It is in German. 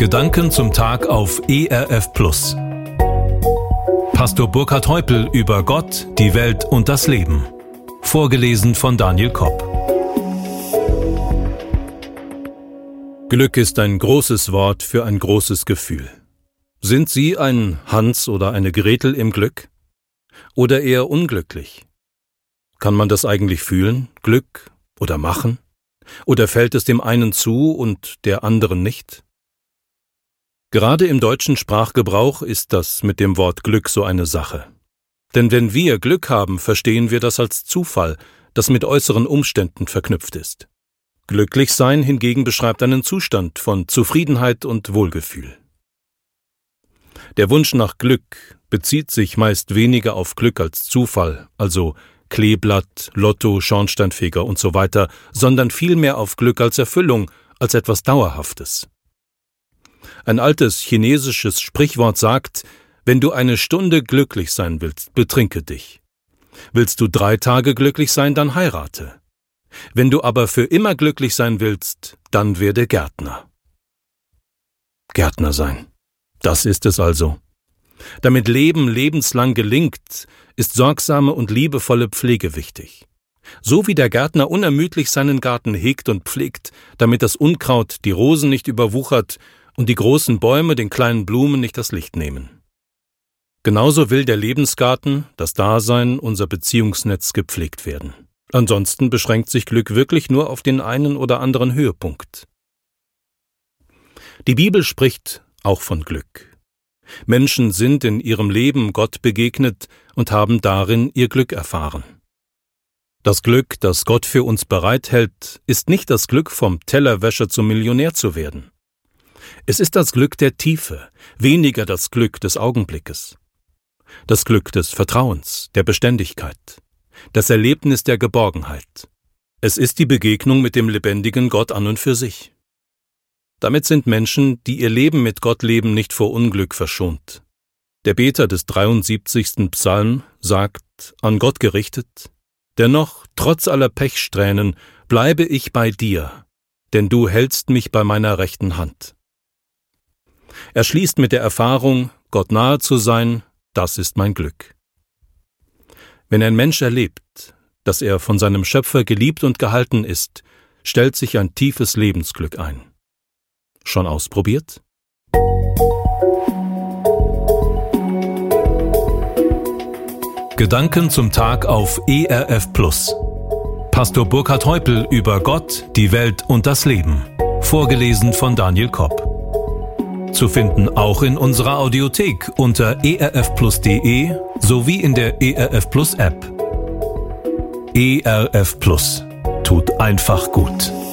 Gedanken zum Tag auf ERF Plus. Pastor Burkhard Heupel über Gott, die Welt und das Leben. Vorgelesen von Daniel Kopp. Glück ist ein großes Wort für ein großes Gefühl. Sind Sie ein Hans oder eine Gretel im Glück? Oder eher unglücklich? Kann man das eigentlich fühlen, Glück oder machen? Oder fällt es dem einen zu und der anderen nicht? Gerade im deutschen Sprachgebrauch ist das mit dem Wort Glück so eine Sache. Denn wenn wir Glück haben, verstehen wir das als Zufall, das mit äußeren Umständen verknüpft ist. Glücklich sein hingegen beschreibt einen Zustand von Zufriedenheit und Wohlgefühl. Der Wunsch nach Glück bezieht sich meist weniger auf Glück als Zufall, also Kleeblatt, Lotto, Schornsteinfeger und so weiter, sondern vielmehr auf Glück als Erfüllung, als etwas Dauerhaftes. Ein altes chinesisches Sprichwort sagt, wenn du eine Stunde glücklich sein willst, betrinke dich. Willst du 3 Tage glücklich sein, dann heirate. Wenn du aber für immer glücklich sein willst, dann werde Gärtner. Gärtner sein. Das ist es also. Damit Leben lebenslang gelingt, ist sorgsame und liebevolle Pflege wichtig. So wie der Gärtner unermüdlich seinen Garten hegt und pflegt, damit das Unkraut die Rosen nicht überwuchert und die großen Bäume den kleinen Blumen nicht das Licht nehmen. Genauso will der Lebensgarten, das Dasein, unser Beziehungsnetz gepflegt werden. Ansonsten beschränkt sich Glück wirklich nur auf den einen oder anderen Höhepunkt. Die Bibel spricht auch von Glück. Menschen sind in ihrem Leben Gott begegnet und haben darin ihr Glück erfahren. Das Glück, das Gott für uns bereithält, ist nicht das Glück, vom Tellerwäscher zum Millionär zu werden. Es ist das Glück der Tiefe, weniger das Glück des Augenblickes. Das Glück des Vertrauens, der Beständigkeit, das Erlebnis der Geborgenheit. Es ist die Begegnung mit dem lebendigen Gott an und für sich. Damit sind Menschen, die ihr Leben mit Gott leben, nicht vor Unglück verschont. Der Beter des 73. Psalm sagt, an Gott gerichtet, dennoch, trotz aller Pechsträhnen, bleibe ich bei dir, denn du hältst mich bei meiner rechten Hand. Er schließt mit der Erfahrung, Gott nahe zu sein, das ist mein Glück. Wenn ein Mensch erlebt, dass er von seinem Schöpfer geliebt und gehalten ist, stellt sich ein tiefes Lebensglück ein. Schon ausprobiert? Gedanken zum Tag auf ERF Plus. Pastor Burkhard Heupel über Gott, die Welt und das Leben. Vorgelesen von Daniel Kopp. Zu finden auch in unserer Audiothek unter erfplus.de sowie in der ERF Plus App. ERF Plus tut einfach gut.